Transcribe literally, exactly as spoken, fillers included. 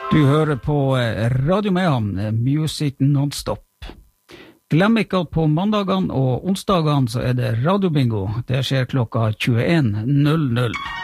Du hører på Radio Mehamn, Music Non-Stop. Glem ikke at på mandagene og onsdagene så er det radiobingo. Det skjer klokka tjueen null null.